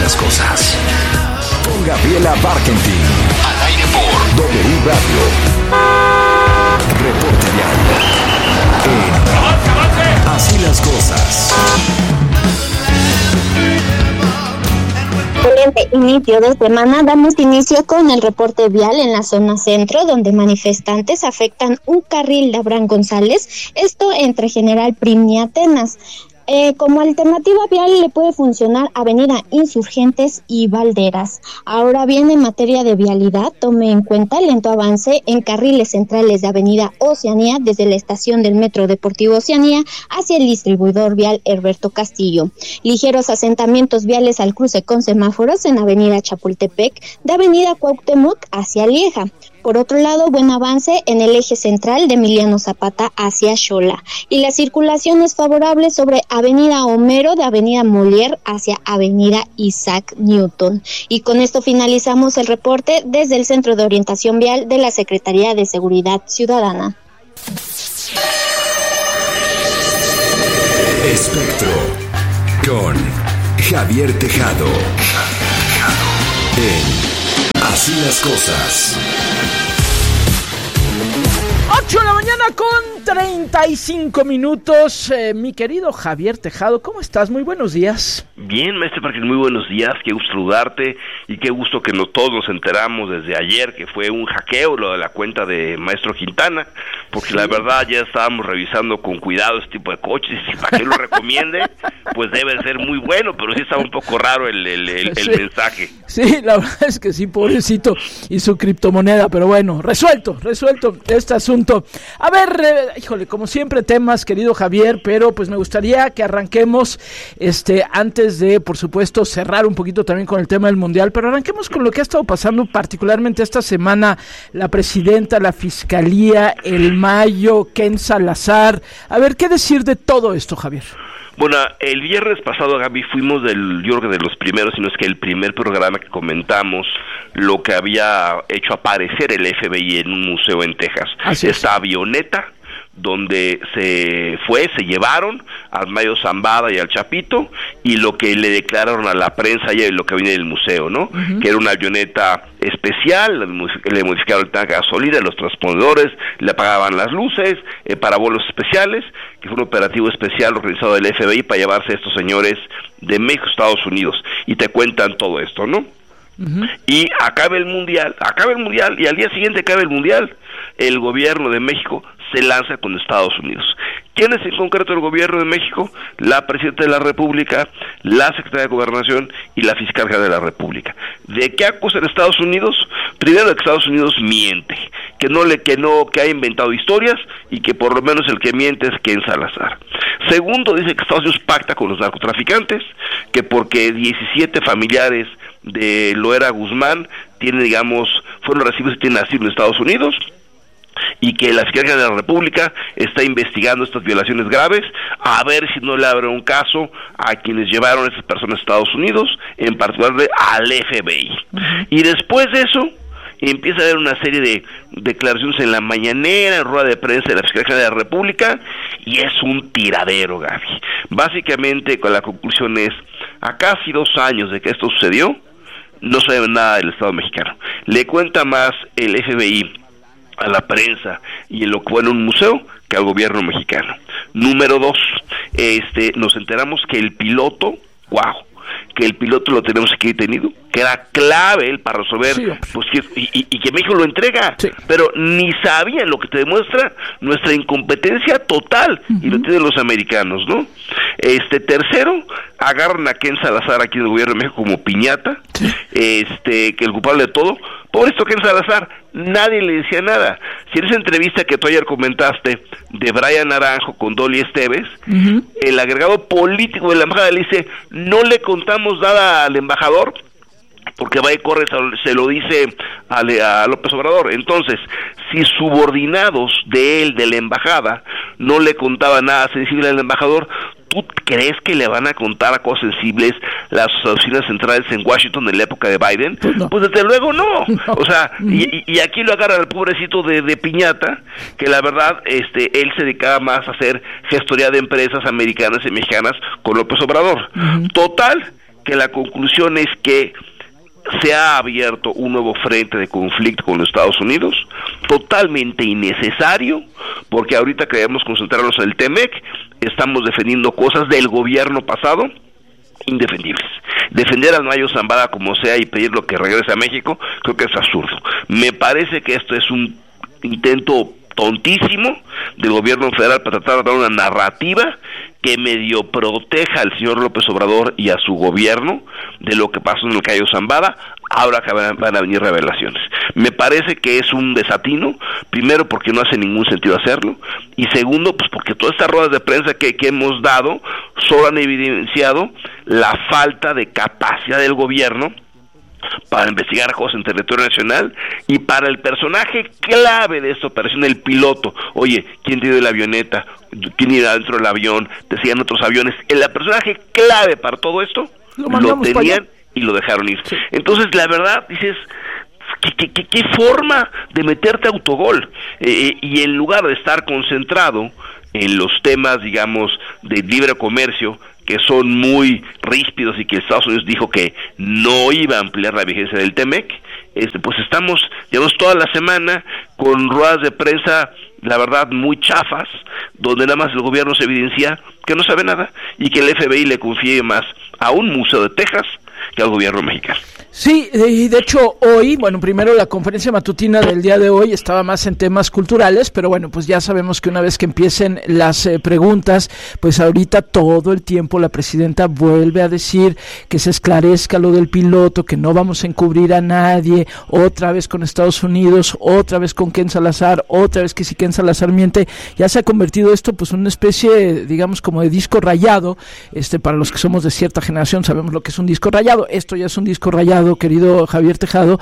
las cosas. Con Gabriela Barkentin. Al aire por W Radio. Reporte vial. En Así las cosas. Excelente inicio de semana. Damos inicio con el reporte vial en la zona centro, donde manifestantes afectan un carril de Abraham González, esto entre General Prim y Atenas. Como alternativa vial le puede funcionar Avenida Insurgentes y Valderas. Ahora bien, en materia de vialidad, tome en cuenta el lento avance en carriles centrales de Avenida Oceanía desde la estación del Metro Deportivo Oceanía hacia el distribuidor vial Herberto Castillo. Ligeros asentamientos viales al cruce con semáforos en Avenida Chapultepec de Avenida Cuauhtémoc hacia Lieja. Por otro lado, buen avance en el eje central de Emiliano Zapata hacia Xola. Y la circulación es favorable sobre Avenida Homero de Avenida Molière hacia Avenida Isaac Newton. Y con esto finalizamos el reporte desde el Centro de Orientación Vial de la Secretaría de Seguridad Ciudadana. Espectro con Javier Tejado. En Así las cosas. 8 de la mañana con 35 minutos. Mi querido Javier Tejado, ¿cómo estás? Muy buenos días. Bien, maestro Parker, muy buenos días. Qué gusto saludarte y qué gusto que todos nos enteramos desde ayer que fue un hackeo lo de la cuenta de Maestro Quintana, porque sí, la verdad ya estábamos revisando con cuidado este tipo de coches y para que lo recomiende, pues debe ser muy bueno, pero sí estaba un poco raro el sí, mensaje. Sí, la verdad es que sí, pobrecito, y su criptomoneda, pero bueno, resuelto este asunto. A ver, híjole, como siempre temas, querido Javier, pero pues me gustaría que arranquemos, antes de, por supuesto, cerrar un poquito también con el tema del Mundial, pero arranquemos con lo que ha estado pasando particularmente esta semana, la presidenta, la fiscalía, el Mayo, Ken Salazar. A ver, ¿qué decir de todo esto, Javier? Bueno, el viernes pasado, Gaby, fuimos yo creo que de los primeros, si no es que el primer programa que comentamos lo que había hecho aparecer el FBI en un museo en Texas. Esta avioneta donde se llevaron al Mayo Zambada y al Chapito, y lo que le declararon a la prensa y lo que viene del museo, ¿no? Uh-huh. Que era una avioneta especial, le modificaron el tanque de gasolina, los transpondedores, le apagaban las luces, para vuelos especiales, que fue un operativo especial organizado del FBI para llevarse a estos señores de México, Estados Unidos, y te cuentan todo esto, ¿no? Uh-huh. Y acaba el mundial, y al día siguiente acaba el mundial, el gobierno de México se lanza con Estados Unidos. ¿Quién es en concreto el gobierno de México? La Presidenta de la República, la Secretaria de Gobernación y la Fiscal General de la República. ¿De qué acusan Estados Unidos? Primero, de que Estados Unidos miente, que ha inventado historias y que por lo menos el que miente es Ken Salazar. Segundo, dice que Estados Unidos pacta con los narcotraficantes, que porque 17 familiares de Loera Guzmán fueron recibidos y tienen asilo en Estados Unidos, y que la Fiscalía de la República está investigando estas violaciones graves, a ver si no le abre un caso a quienes llevaron a estas personas a Estados Unidos, en particular al FBI. Uh-huh. Y después de eso, empieza a haber una serie de declaraciones en la mañanera, en rueda de prensa de la Fiscalía de la República, y es un tiradero, Gaby. Básicamente, la conclusión es, a casi 2 años de que esto sucedió, no sabe nada del Estado mexicano. Le cuenta más el FBI a la prensa y en lo que fue en un museo que al gobierno mexicano. Número 2, nos enteramos que el piloto, lo tenemos aquí detenido, que era clave él para resolver, sí, pues y que México lo entrega, sí, pero ni sabían, lo que te demuestra nuestra incompetencia total, uh-huh, y lo tienen los americanos, ¿no? Tercero, agarran a Ken Salazar aquí en el gobierno de México como piñata, sí, que el culpable de todo. Por esto Ken Salazar, nadie le decía nada. Si en esa entrevista que tú ayer comentaste de Brian Naranjo con Dolly Esteves, uh-huh, el agregado político de la embajada le dice, no le contamos nada al embajador, porque va y corre, se lo dice a López Obrador. Entonces, si subordinados de él, de la embajada, no le contaban nada sensible al embajador, ¿tú crees que le van a contar a cosas sensibles las oficinas centrales en Washington en la época de Biden? Pues, no. Pues desde luego no. O sea, y aquí lo agarra el pobrecito de piñata, que la verdad, él se dedicaba más a hacer gestoría de empresas americanas y mexicanas con López Obrador. Uh-huh. Total, que la conclusión es que se ha abierto un nuevo frente de conflicto con los Estados Unidos, totalmente innecesario, porque ahorita queremos concentrarnos en el TEMEC, estamos defendiendo cosas del gobierno pasado, indefendibles. Defender a Mayo Zambada como sea y pedirlo que regrese a México, creo que es absurdo. Me parece que esto es un intento tontísimo del gobierno federal para tratar de dar una narrativa que medio proteja al señor López Obrador y a su gobierno de lo que pasó en el Cayo Zambada, ahora que van a venir revelaciones. Me parece que es un desatino, primero porque no hace ningún sentido hacerlo, y segundo, pues porque todas estas ruedas de prensa que hemos dado solo han evidenciado la falta de capacidad del gobierno para investigar cosas en territorio nacional y para el personaje clave de esta operación, el piloto. Oye, ¿quién te dio la avioneta? ¿Quién iba dentro del avión? ¿Te siguen otros aviones? El personaje clave para todo esto lo tenían y lo dejaron ir. Sí. Entonces, la verdad, dices, ¿qué forma de meterte autogol? Y en lugar de estar concentrado en los temas, digamos, de libre comercio, que son muy ríspidos y que Estados Unidos dijo que no iba a ampliar la vigencia del TEMEC, pues llevamos toda la semana con ruedas de prensa, la verdad, muy chafas, donde nada más el gobierno se evidencia que no sabe nada y que el FBI le confíe más a un museo de Texas que al gobierno mexicano. Sí, y de hecho hoy, primero la conferencia matutina del día de hoy estaba más en temas culturales, pero bueno, pues ya sabemos que una vez que empiecen las preguntas, pues ahorita todo el tiempo la presidenta vuelve a decir que se esclarezca lo del piloto, que no vamos a encubrir a nadie, otra vez con Estados Unidos, otra vez con Ken Salazar, otra vez que si Ken Salazar miente. Ya se ha convertido esto pues en una especie, digamos, como de disco rayado. Para los que somos de cierta generación sabemos lo que es un disco rayado. Esto ya es un disco rayado, querido Javier Tejado,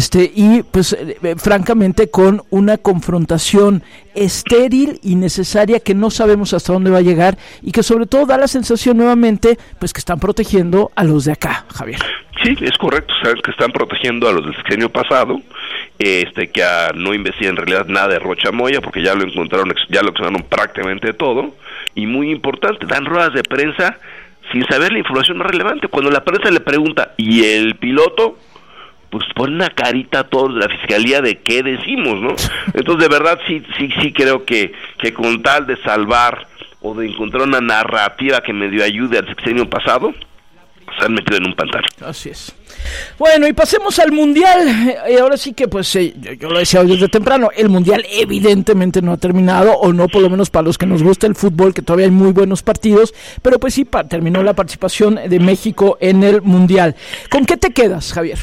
y pues francamente con una confrontación estéril y necesaria que no sabemos hasta dónde va a llegar y que sobre todo da la sensación nuevamente pues que están protegiendo a los de acá, Javier. Sí, es correcto, saben que están protegiendo a los del sexenio pasado, que no investigan en realidad nada de Rocha Moya porque ya lo encontraron prácticamente todo, y muy importante, dan ruedas de prensa sin saber la información más relevante. Cuando la prensa le pregunta, ¿y el piloto? Pues pone una carita a todos de la fiscalía de qué decimos, ¿no? Entonces, de verdad, sí creo que con tal de salvar o de encontrar una narrativa que medio ayude al sexenio pasado, se han metido en un pantano. Así es. Bueno, y pasemos al Mundial. Ahora sí que, pues, yo lo decía hoy desde temprano, el Mundial evidentemente no ha terminado, o no, por lo menos para los que nos gusta el fútbol, que todavía hay muy buenos partidos, pero pues sí, terminó la participación de México en el Mundial. ¿Con qué te quedas, Javier?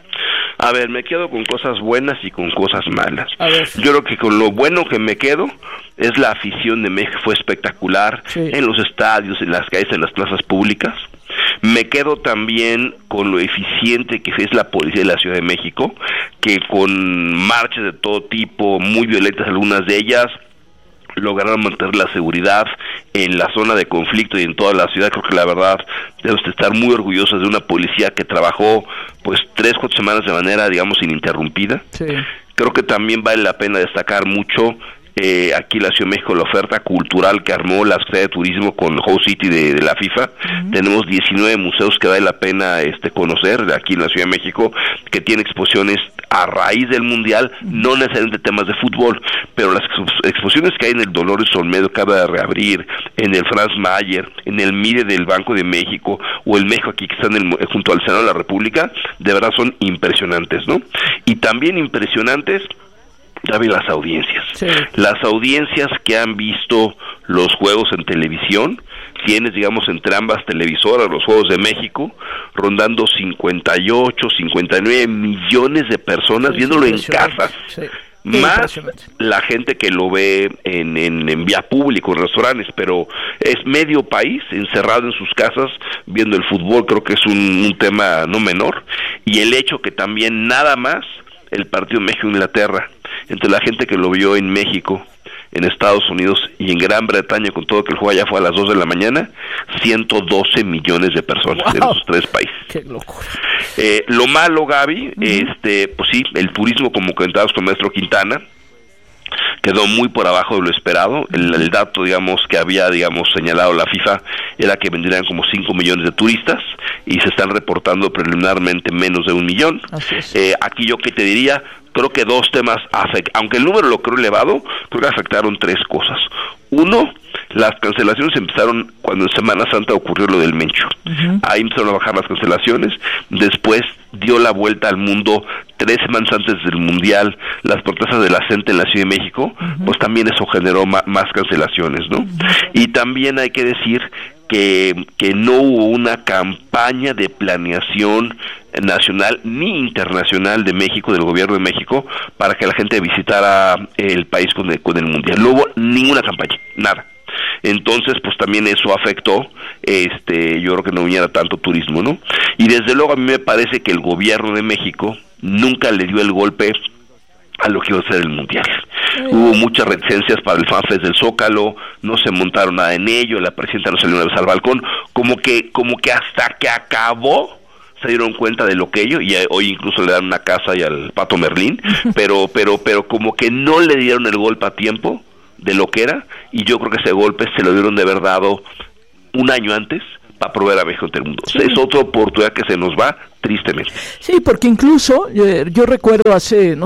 A ver, me quedo con cosas buenas y con cosas malas. Yo creo que con lo bueno que me quedo es la afición de México, fue espectacular, sí, en los estadios, en las calles, en las plazas públicas. Me quedo también con lo eficiente que es la policía de la Ciudad de México, que con marchas de todo tipo, muy violentas algunas de ellas, lograron mantener la seguridad en la zona de conflicto y en toda la ciudad. Creo que la verdad debemos estar muy orgullosos de una policía que trabajó pues 3-4 semanas de manera, digamos, ininterrumpida. Sí. Creo que también vale la pena destacar mucho aquí en la Ciudad de México la oferta cultural que armó la Secretaría de Turismo con Host City de la FIFA. Uh-huh. Tenemos 19 museos que vale la pena conocer aquí en la Ciudad de México, que tienen exposiciones a raíz del Mundial, no necesariamente temas de fútbol, pero las exposiciones que hay en el Dolores Olmedo, que acaba de reabrir, en el Franz Mayer, en el MIDE del Banco de México, o el México aquí que está junto al Senado de la República, de verdad son impresionantes, ¿no? Y también impresionantes las audiencias. Sí. Las audiencias que han visto los juegos en televisión, tienes, digamos, entre ambas televisoras, los Juegos de México, rondando 58, 59 millones de personas viéndolo en casa. Sí. Más la gente que lo ve en vía pública, en restaurantes, pero es medio país encerrado en sus casas viendo el fútbol. Creo que es un tema no menor, y el hecho que también nada más el partido México-Inglaterra, entre la gente que lo vio en México, en Estados Unidos y en Gran Bretaña, con todo que el juego ya fue a las 2 de la mañana, 112 millones de personas en esos 3 países. ¡Qué locura! Lo malo, Gaby, pues sí, el turismo, como comentabas con el maestro Quintana, quedó muy por abajo de lo esperado. El dato, digamos, que había, digamos, señalado la FIFA era que vendrían como 5 millones de turistas y se están reportando preliminarmente menos de 1 millón. Aquí yo que te diría, creo que dos temas, aunque el número lo creo elevado, creo que afectaron 3 cosas. Uno, las cancelaciones empezaron cuando en Semana Santa ocurrió lo del Mencho. Ahí empezaron a bajar las cancelaciones. Después dio la vuelta al mundo 3 semanas antes del Mundial, las protestas de la gente en la Ciudad de México, pues también eso generó más cancelaciones, ¿no? Y también hay que decir que no hubo una campaña de planeación nacional ni internacional de México, del gobierno de México, para que la gente visitara el país con el Mundial. No hubo ninguna campaña, nada. Entonces, pues también eso afectó, yo creo que no viniera tanto turismo, ¿no? Y desde luego a mí me parece que el gobierno de México nunca le dio el golpe a lo que iba a ser el Mundial. Hubo muchas reticencias para el FanFest del Zócalo, no se montaron nada en ello, la presidenta no salió una vez al balcón, como que hasta que acabó se dieron cuenta de lo que ello, y hoy incluso le dan una casa y al Pato Merlín, pero como que no le dieron el golpe a tiempo de lo que era, y yo creo que ese golpe se lo dieron de haber dado un año antes para proveer a México ante el mundo. Sí. Es otra oportunidad que se nos va, tristemente. Sí, porque incluso yo recuerdo hace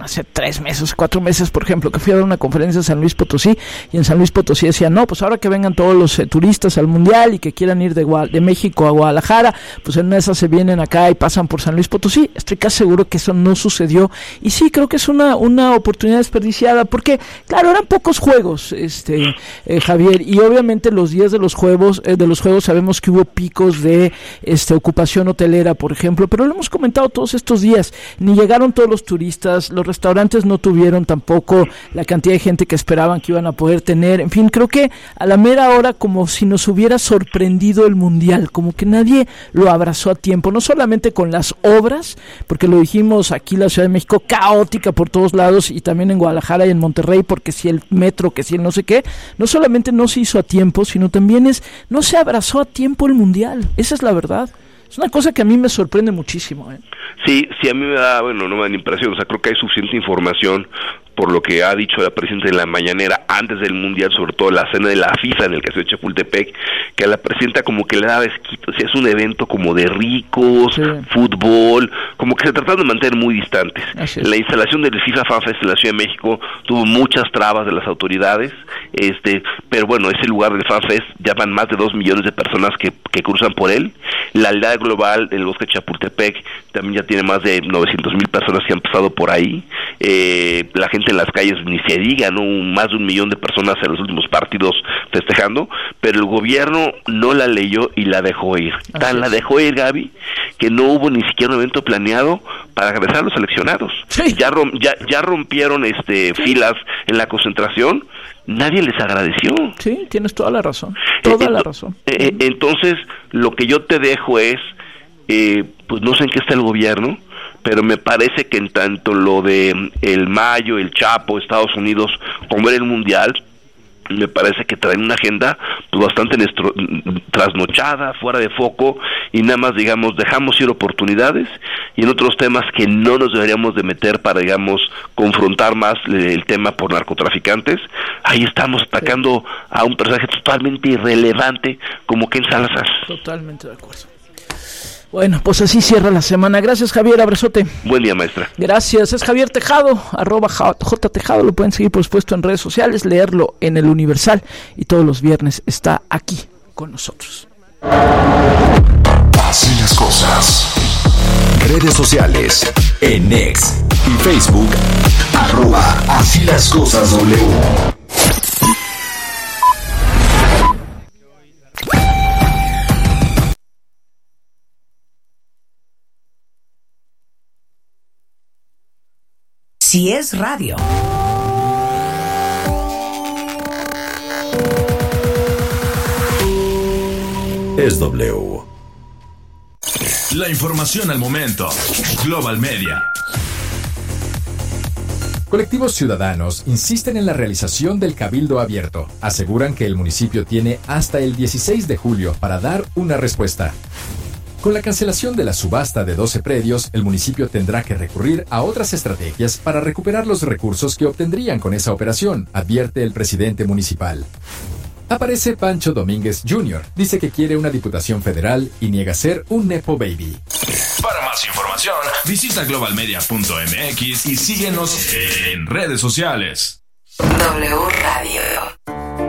3 meses, 4 meses, por ejemplo, que fui a dar una conferencia en San Luis Potosí, y en San Luis Potosí decían, no, pues ahora que vengan todos los turistas al Mundial y que quieran ir de México a Guadalajara, pues en esas se vienen acá y pasan por San Luis Potosí. Estoy casi seguro que eso no sucedió, y sí, creo que es una oportunidad desperdiciada, porque, claro, eran pocos juegos, Javier, y obviamente los días de los juegos sabemos que hubo picos de ocupación hotelera, por ejemplo, pero lo hemos comentado todos estos días, ni llegaron todos los turistas, los restaurantes no tuvieron tampoco la cantidad de gente que esperaban que iban a poder tener, en fin, creo que a la mera hora como si nos hubiera sorprendido el Mundial, como que nadie lo abrazó a tiempo, no solamente con las obras, porque lo dijimos aquí la Ciudad de México, caótica por todos lados, y también en Guadalajara y en Monterrey, porque si el metro, que si el no sé qué, no solamente no se hizo a tiempo, sino también no se abrazó a tiempo el Mundial, esa es la verdad. Es una cosa que a mí me sorprende muchísimo. Sí, a mí me da, no me da la impresión, creo que hay suficiente información por lo que ha dicho la presidenta en la mañanera antes del Mundial, sobre todo la cena de la FIFA en el Castillo de Chapultepec, que a la presidenta como que le da desquito, es un evento como de ricos, sí, fútbol, como que se trataron de mantener muy distantes. La instalación del FIFA FanFest en la Ciudad de México tuvo muchas trabas de las autoridades, pero bueno, ese lugar del FanFest ya van más de 2 millones de personas que cruzan por él. La aldea global del bosque de Chapultepec también ya tiene más de 900,000 personas que han pasado por ahí. La gente en las calles ni se diga, ¿no? Más de 1 millón de personas en los últimos partidos festejando, pero el gobierno no la leyó y la dejó ir. La dejó ir, Gaby, que no hubo ni siquiera un evento planeado para regresar a los seleccionados. Sí. Ya rompieron filas en la concentración, nadie les agradeció. Sí, tienes toda la razón. Entonces, lo que yo te dejo es, pues no sé en qué está el gobierno, pero me parece que en tanto lo de el Mayo, el Chapo, Estados Unidos, como era el Mundial, me parece que traen una agenda pues bastante trasnochada, fuera de foco, y nada más, digamos, dejamos ir oportunidades, y en otros temas que no nos deberíamos de meter para, digamos, confrontar más el tema por narcotraficantes, ahí estamos atacando a un personaje totalmente irrelevante como Ken Salazar. Totalmente de acuerdo. Bueno, pues así cierra la semana. Gracias, Javier, abrazote. Buen día, maestra. Gracias, es Javier Tejado, @JTejado, lo pueden seguir por supuesto en redes sociales, leerlo en El Universal, y todos los viernes está aquí con nosotros. Así las cosas. Redes sociales, en X y Facebook, @Así las cosas W. Si es radio. Es W. La información al momento. Global Media. Colectivos ciudadanos insisten en la realización del cabildo abierto. Aseguran que el municipio tiene hasta el 16 de julio para dar una respuesta. Con la cancelación de la subasta de 12 predios, el municipio tendrá que recurrir a otras estrategias para recuperar los recursos que obtendrían con esa operación, advierte el presidente municipal. Aparece Pancho Domínguez Jr., dice que quiere una diputación federal y niega ser un nepo baby. Para más información, visita globalmedia.mx y síguenos en redes sociales. W Radio.